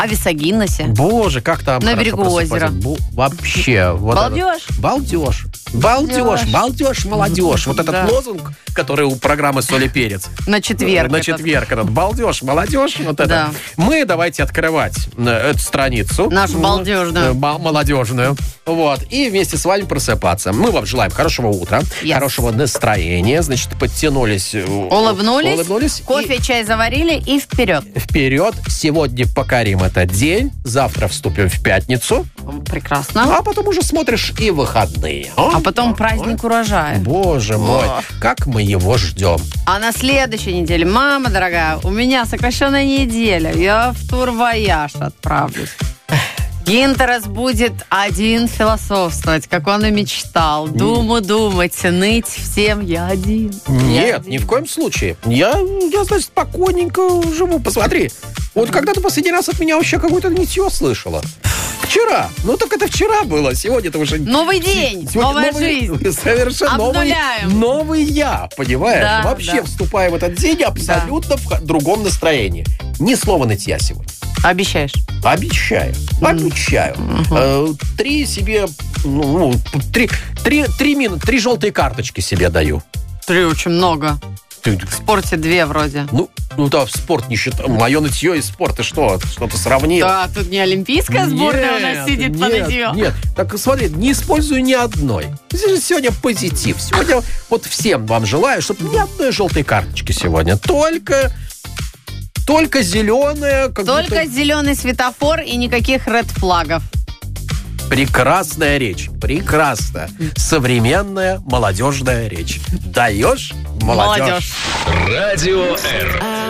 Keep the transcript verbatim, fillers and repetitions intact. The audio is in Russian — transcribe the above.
А Висагинносе? Боже, как там на берегу озера. Бу- вообще. Вот балдеж. Это. Балдеж. Балдеж, балдеж, молодежь. Вот этот да. лозунг, который у программы «Соль и перец». На четверг. На этот. четверг этот. Балдеж, молодежь. Вот это. Да. Мы давайте открывать эту страницу. Нашу балдежную. Молодежную. Вот. И вместе с вами просыпаться. Мы вам желаем хорошего утра, Yes. хорошего настроения. Значит, подтянулись. Улыбнулись. Улыбнулись. Кофе, И чай заварили и вперед. вперед. Сегодня покорим этот день. Завтра вступим в пятницу. Прекрасно. А потом уже смотришь и выходные. А потом праздник урожая. Боже мой, О. как мы его ждем. А на следующей неделе, мама дорогая, у меня сокращенная неделя. Я в тур-вояж отправлюсь. Гинтерес будет один философствовать, как он и мечтал. Думу думать, ныть всем я один. Нет, Я один. ни в коем случае. Я, я, значит, спокойненько живу. Посмотри. Вот когда ты последний раз от меня вообще какое-то нытье слышала? Вчера. Ну, так это вчера было. Сегодня-то уже... Новый день, Сегодня новая новый- жизнь. Совершенно новый, Обнуляем. новый я, понимаешь? Да, Вообще, да. вступая в этот день абсолютно в х- другом настроении. Ни слова нытья сегодня. Обещаешь? Обещаю. Обещаю. Э, Три себе... Ну, три, три, три, мин- три желтые карточки себе даю. Три очень много. Ты- В спорте две вроде. Ну, ну да, в спорт не считаю. Мое нытье и спорт. Ты что? Что-то сравнил? Да, тут не олимпийская сборная у нас Нет, сидит под нет, нытье. нет. Так, смотри, не использую ни одной. Здесь же сегодня позитив. Сегодня вот всем вам желаю, чтобы ни одной желтой карточки сегодня. Только... Только зеленая... Как Только будто... зеленый светофор и никаких ред-флагов. Прекрасная речь. Прекрасная. Современная молодежная речь. Даешь? Молодежь. Молодежь. Радио Р.